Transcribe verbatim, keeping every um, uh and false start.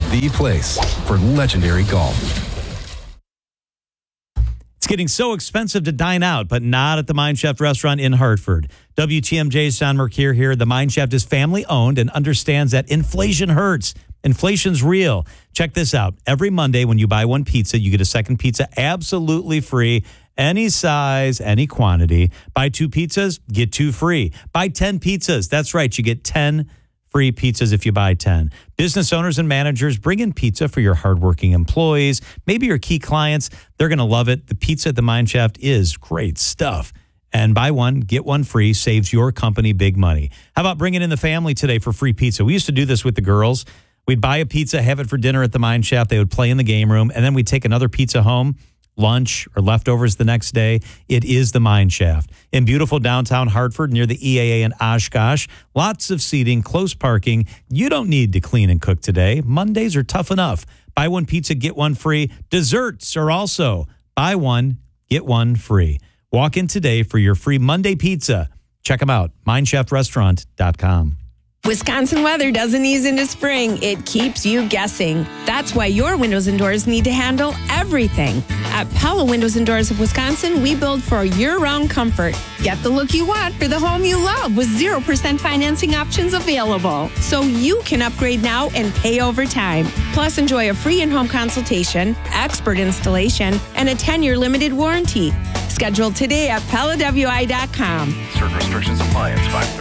the place for legendary golf. It's getting so expensive to dine out, but not at the Mine Shaft restaurant in Hartford. W T M J's John Mercure here. The Mine Shaft is family owned and understands that inflation hurts. Inflation's real. Check this out. Every Monday when you buy one pizza, you get a second pizza absolutely free. Any size, any quantity. Buy two pizzas, get two free. Buy ten pizzas. That's right. You get ten free pizzas if you buy ten. Business owners and managers, bring in pizza for your hardworking employees. Maybe your key clients. They're going to love it. The pizza at the Mine Shaft is great stuff. And buy one, get one free, saves your company big money. How about bringing in the family today for free pizza? We used to do this with the girls. We'd buy a pizza, have it for dinner at the Mine Shaft. They would play in the game room, and then we'd take another pizza home, lunch or leftovers the next day. It is the Mine Shaft in beautiful downtown Hartford near the E A A in Oshkosh. Lots of seating, close parking. You don't need to clean and cook today. Mondays are tough enough. Buy one pizza, get one free. Desserts are also buy one, get one free. Walk in today for your free Monday pizza. Check them out, mine shaft restaurant dot com. Wisconsin weather doesn't ease into spring. It keeps you guessing. That's why your windows and doors need to handle everything. At Pella Windows and Doors of Wisconsin, we build for year-round comfort. Get the look you want for the home you love with zero percent financing options available. So you can upgrade now and pay over time. Plus, enjoy a free in-home consultation, expert installation, and a ten-year limited warranty. Schedule today at Pella W I dot com. Certain restrictions apply. It's five thirty.